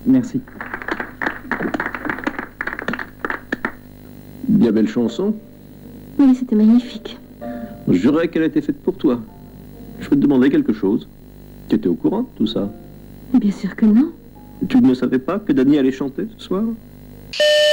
Merci. Bien belle chanson. Oui, c'était magnifique. Je jurerais qu'elle a été faite pour toi. Je peux te demander quelque chose. Tu étais au courant de tout ça? Bien sûr que non. Tu ne savais pas que Dany allait chanter ce soir?